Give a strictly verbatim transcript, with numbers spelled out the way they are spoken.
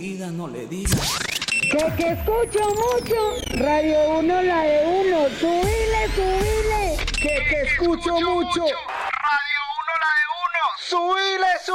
Diga, no le digas. Que, que escucho mucho, Radio Uno, la de uno, subile, subile. Que, que escucho mucho, Radio Uno, la de uno, subile, subile.